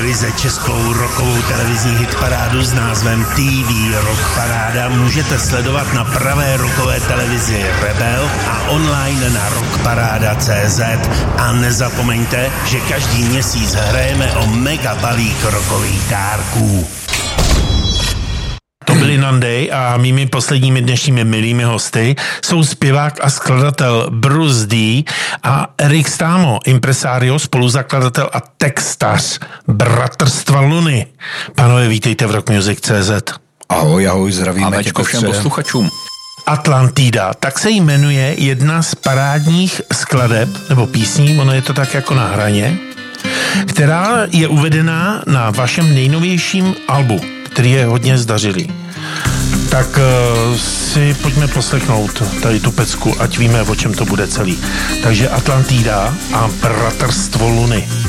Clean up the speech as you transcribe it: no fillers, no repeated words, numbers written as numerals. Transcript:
ryze českou rockovou televizní hitparádu s názvem TV Rock Paráda můžete sledovat na pravé rockové televizi Rebel a online na rockparáda.cz. A nezapomeňte, že každý měsíc hrajeme o mega balík rockových dárků. To byli Nanday a mými posledními dnešními milými hosty jsou zpěvák a skladatel Bruce D. a Erik Stamo, impresario, spoluzakladatel a textař Bratrstva Luny. Pánové, vítejte v rockmusic.cz. Ahoj, zdravíme tě všem posluchačům. Atlantida, tak se jmenuje jedna z parádních skladeb, nebo písní, ono je to tak jako na hraně, která je uvedená na vašem nejnovějším albu, který je hodně zdařilý. Tak si pojďme poslechnout tady tu pecku, ať víme, o čem to bude celý. Takže Atlantida a Bratrstvo Luny.